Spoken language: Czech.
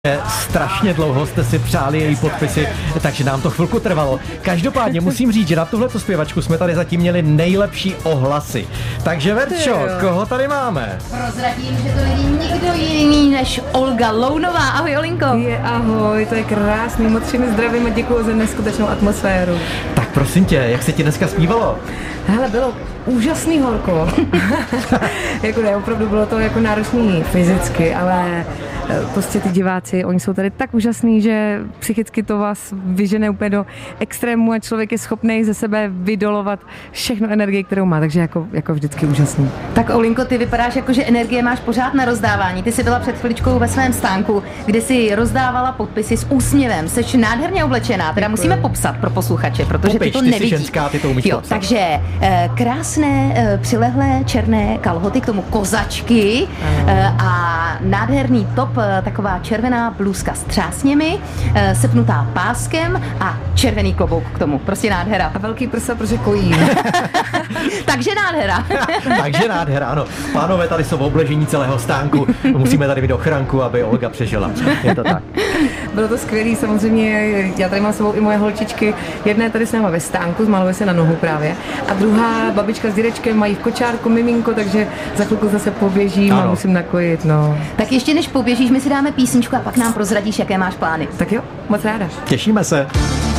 Strašně dlouho jste si přáli její podpisy, takže nám to chvilku trvalo. Každopádně musím říct, že na tuhleto zpěvačku jsme tady zatím měli nejlepší ohlasy. Takže Verčo, koho tady máme? Prozradím, že to není nikdo jiný než Olga Lounová. Ahoj, Olinko. Ahoj, to je krásný, moc všemi zdravím a děkuji za neskutečnou atmosféru. Tak prosím tě, jak se ti dneska zpívalo? Hele, bylo úžasný, horko. Jako ne, opravdu bylo to jako náročný fyzicky, ale prostě ty diváci, oni jsou tady tak úžasný, že psychicky to vás vyžene úplně do extrému a člověk je schopný ze sebe vydolovat všechno energii, kterou má, takže jako vždycky úžasný. Tak Olinko, ty vypadáš jako, že energie máš pořád na rozdávání. Ty jsi byla před chviličkou ve svém stánku, kde si rozdávala podpisy s úsměvem. Jsi nádherně oblečená, teda musíme popsat pro posluchače, protože ty to nevidí. Ty jsi ženská, ty to umíš popsat. Takže krásné přilehlé černé kalhoty, k tomu kozačky a nádherný top, taková červená blůzka s třásněmi, sepnutá páskem a červený klobouk k tomu. Prostě nádhera. A velký prsa, protože kojí. Takže nádhera. Takže nádhera, ano. Pánové, tady jsou v obležení celého stánku. Musíme tady mít ochranku, aby Olga přežila. Je to tak. Bylo to skvělý, samozřejmě. Já tady mám s sebou i moje holčičky. Jedna je tady s náma ve stánku, zmaluje se na nohu právě. A druhá, babička s dědečkem, mají v kočárku miminko, takže za chvilku zase poběžím a musím nakojit, no. Tak ještě než poběžíš, my si dáme písničku a pak nám prozradíš, jaké máš plány. Tak jo, moc ráda. Těšíme se.